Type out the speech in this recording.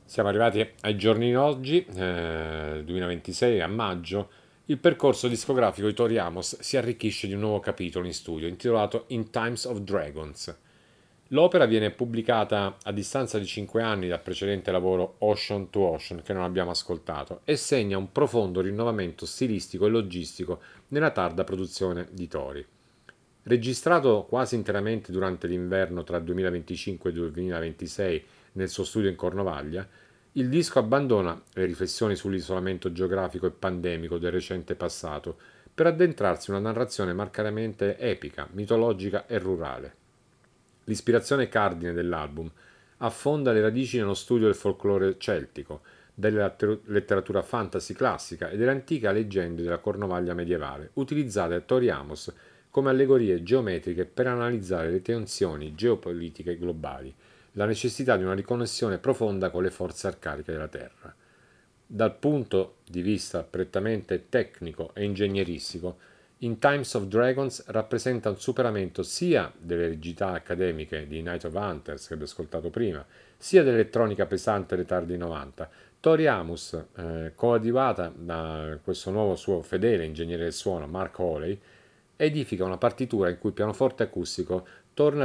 Siamo arrivati ai giorni di oggi, 2026, a maggio. Il percorso discografico di Tori Amos si arricchisce di un nuovo capitolo in studio intitolato In Times of Dragons. L'opera viene pubblicata a distanza di 5 anni dal precedente lavoro Ocean to Ocean, che non abbiamo ascoltato, e segna un profondo rinnovamento stilistico e logistico nella tarda produzione di Tori. Registrato quasi interamente durante l'inverno tra 2025 e 2026 nel suo studio in Cornovaglia, il disco abbandona le riflessioni sull'isolamento geografico e pandemico del recente passato per addentrarsi in una narrazione marcatamente epica, mitologica e rurale. L'ispirazione cardine dell'album affonda le radici nello studio del folklore celtico, della letteratura fantasy classica e delle antiche leggende della Cornovaglia medievale, utilizzate da Tori Amos come allegorie geometriche per analizzare le tensioni geopolitiche globali, la necessità di una riconnessione profonda con le forze arcaiche della Terra. Dal punto di vista prettamente tecnico e ingegneristico, In Times of Dragons rappresenta un superamento sia delle rigidità accademiche di Night of Hunters, che abbiamo ascoltato prima, sia dell'elettronica pesante dei tardi 90. Tori Amos, coadiuvata da questo nuovo suo fedele ingegnere del suono, Mark Hawley, edifica una partitura in cui il pianoforte acustico torna